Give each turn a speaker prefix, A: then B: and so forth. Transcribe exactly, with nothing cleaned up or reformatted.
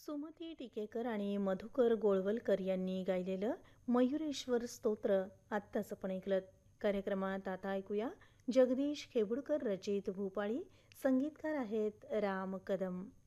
A: सुमती टिकेकर आणि मधुकर गोळवलकर यांनी गायलेलं मयुरेश्वर स्तोत्र आत्ताच आपण ऐकलं. कार्यक्रमात आता ऐकूया जगदीश खेबुडकर रचित भूपाळी. संगीतकार आहेत राम कदम.